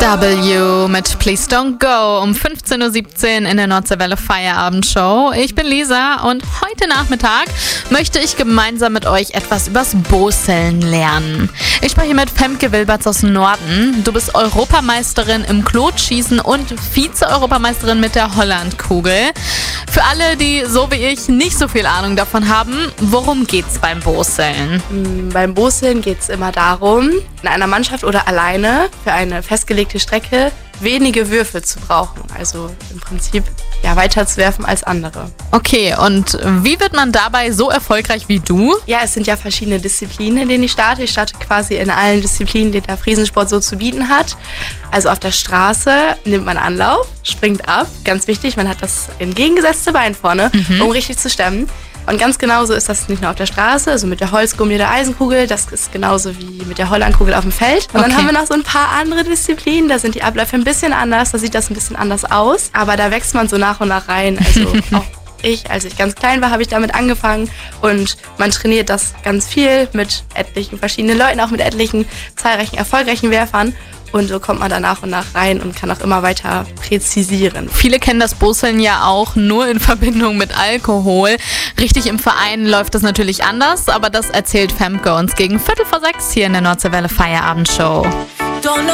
W mit Please Don't Go um 15.17 Uhr in der Nordseewelle Feierabendshow. Ich bin Lisa und heute Nachmittag möchte ich gemeinsam mit euch etwas übers Boseln lernen. Ich spreche mit Femke Wilberts aus Norden. Du bist Europameisterin im Klotschießen und Vize-Europameisterin mit der Hollandkugel. Für alle, die so wie ich nicht so viel Ahnung davon haben, worum geht's beim Boseln? Beim Boseln geht es immer darum, in einer Mannschaft oder alleine für eine festgelegte Strecke wenige Würfe zu brauchen. Also im Prinzip weiter zu werfen als andere. Okay, und wie wird man dabei so erfolgreich wie du? Ja, es sind ja verschiedene Disziplinen, in denen ich starte. Ich starte quasi in allen Disziplinen, die der Friesensport so zu bieten hat. Also auf der Straße nimmt man Anlauf, springt ab. Ganz wichtig, man hat das entgegengesetzte Bein vorne, um richtig zu stemmen. Und ganz genauso ist das nicht nur auf der Straße, also mit der Holzgummi oder Eisenkugel, das ist genauso wie mit der Hollandkugel auf dem Feld. Und dann haben wir noch so ein paar andere Disziplinen, da sind die Abläufe ein bisschen anders, da sieht das ein bisschen anders aus. Aber da wächst man so nach und nach rein. Also auch als ich ganz klein war, habe ich damit angefangen und man trainiert das ganz viel mit etlichen verschiedenen Leuten, auch mit etlichen zahlreichen erfolgreichen Werfern. Und so kommt man da nach und nach rein und kann auch immer weiter präzisieren. Viele kennen das Boseln ja auch nur in Verbindung mit Alkohol. Richtig im Verein läuft das natürlich anders, aber das erzählt Femke uns gegen 5:45 hier in der Nordseewelle Feierabendshow.